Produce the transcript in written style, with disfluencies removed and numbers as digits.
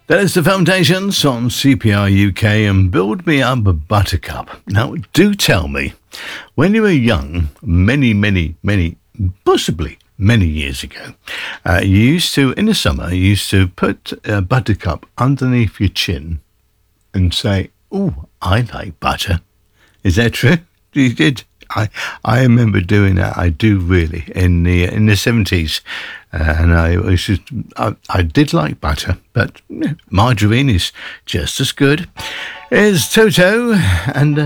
There's the Foundations on CPR UK and Build Me Up a Buttercup. Now, do tell me, when you were young, possibly many years ago, you used to, in the summer, you used to put a buttercup underneath your chin and say, "Oh, I like butter." Is that true? You did? I remember doing that. I do really in the 70s, and I did like butter, but margarine is just as good. Here's Toto and